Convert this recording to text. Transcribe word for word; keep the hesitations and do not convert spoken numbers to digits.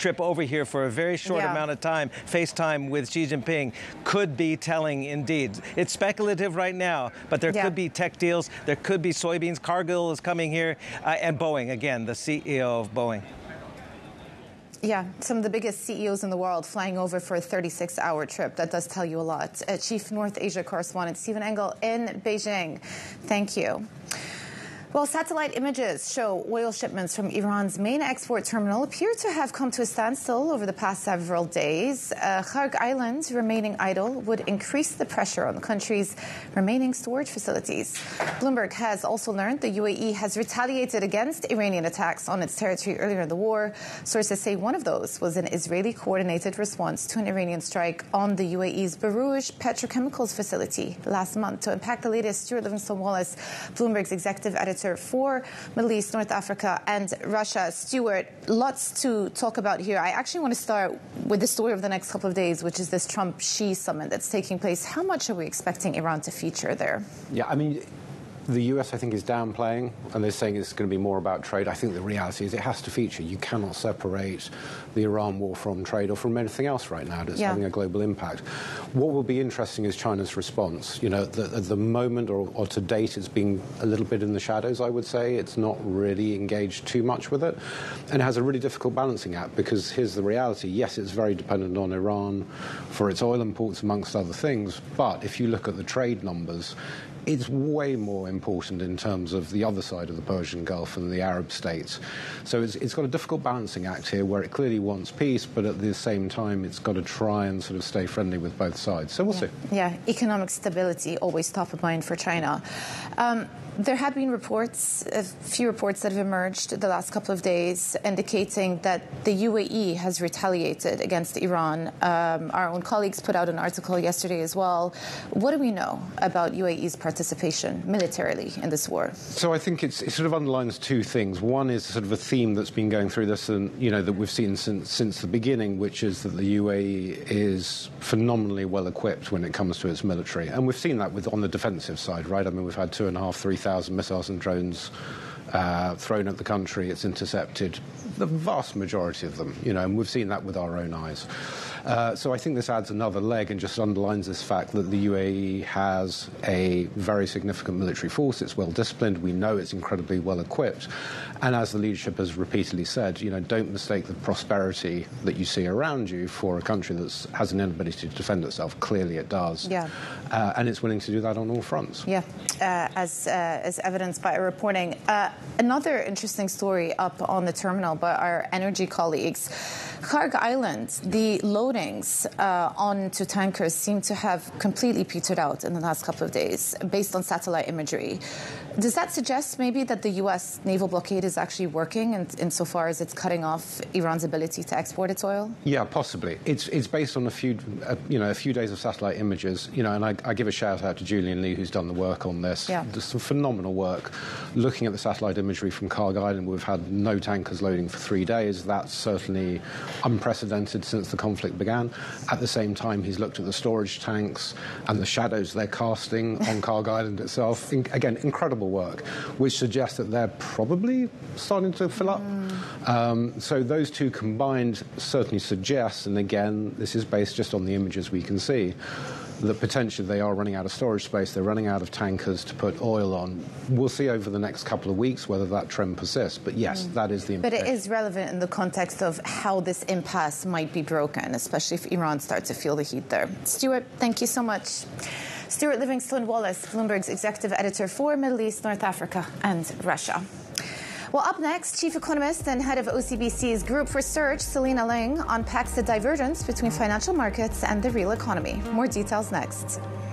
trip over here for a very short Yeah. amount of time, FaceTime with Xi Jinping, could be telling indeed. It's speculative right now, but there Yeah. could be tech deals, there could be soybeans. Cargill is coming here, uh, and Boeing, again, the C E O of Boeing. Yeah, some of the biggest C E Os in the world flying over for a thirty-six hour trip. That does tell you a lot. Uh, Chief North Asia Correspondent Stephen Engel in Beijing. Thank you. Well, satellite images show oil shipments from Iran's main export terminal appear to have come to a standstill over the past several days. Uh, Kharg Island remaining idle would increase the pressure on the country's remaining storage facilities. Bloomberg has also learned the U A E has retaliated against Iranian attacks on its territory earlier in the war. Sources say one of those was an Israeli-coordinated response to an Iranian strike on the U A E's Barouj petrochemicals facility last month. To unpack the latest, Stuart Livingston-Wallace, Bloomberg's executive editor for Middle East, North Africa, and Russia. Stuart, lots to talk about here. I actually want to start with the story of the next couple of days, which is this Trump-Xi summit that's taking place. How much are we expecting Iran to feature there? Yeah, I mean, the U S, I think, is downplaying, and they're saying it's going to be more about trade. I think the reality is it has to feature. You cannot separate the Iran war from trade or from anything else right now that's yeah. having a global impact. What will be interesting is China's response. You know, the, at the moment, or, or to date, it's been a little bit in the shadows, I would say. It's not really engaged too much with it, and it has a really difficult balancing act, because here's the reality. Yes, it's very dependent on Iran for its oil imports, amongst other things, but if you look at the trade numbers, it's way more important in terms of the other side of the Persian Gulf and the Arab states. So it's, it's got a difficult balancing act here where it clearly wants peace, but at the same time it's got to try and sort of stay friendly with both sides. So we'll yeah. see. Yeah, economic stability always top of mind for China. Um, There have been reports, a few reports that have emerged the last couple of days indicating that the U A E has retaliated against Iran. Um, our own colleagues put out an article yesterday as well. What do we know about U A E's participation militarily in this war? So I think it's, it sort of underlines two things. One is sort of a theme that's been going through this, and you know that we've seen since since the beginning, which is that the U A E is phenomenally well equipped when it comes to its military, and we've seen that with on the defensive side, right? I mean, we've had two and a half, three thousand missiles and drones uh, thrown at the country. It's intercepted the vast majority of them, you know, and we've seen that with our own eyes. Uh, so I think this adds another leg and just underlines this fact that the U A E has a very significant military force. It's well disciplined. We know it's incredibly well equipped. And as the leadership has repeatedly said, you know, don't mistake the prosperity that you see around you for a country that has an inability to defend itself. Clearly it does. Yeah. Uh, and it's willing to do that on all fronts. Yeah, uh, as, uh, as evidenced by our reporting. Uh, another interesting story up on the terminal by our energy colleagues. Kharg Island, the loadings uh, onto tankers seem to have completely petered out in the last couple of days, based on satellite imagery. Does that suggest maybe that the U S naval blockade is actually working in, insofar as it's cutting off Iran's ability to export its oil? Yeah, possibly. It's it's based on a few, uh, you know, a few days of satellite images. You know, and I, I give a shout out to Julian Lee, who's done the work on this. Yeah. There's some phenomenal work looking at the satellite imagery from Kharg Island. We've had no tankers loading for three days. That's certainly unprecedented since the conflict began. At the same time, he's looked at the storage tanks and the shadows they're casting on Kharg Island itself. In, again, incredible work, which suggests that they're probably starting to fill up. Mm. Um, so those two combined certainly suggest, and again, this is based just on the images we can see, that potentially they are running out of storage space, they're running out of tankers to put oil on. We'll see over the next couple of weeks whether that trend persists, but yes, mm. that is the implication. But it is relevant in the context of how this impasse might be broken, especially if Iran starts to feel the heat there. Stuart, thank you so much. Stuart Livingston-Wallace, Bloomberg's executive editor for Middle East, North Africa and Russia. Well, up next, chief economist and head of O C B C's group research, Selena Ling, unpacks the divergence between financial markets and the real economy. More details next.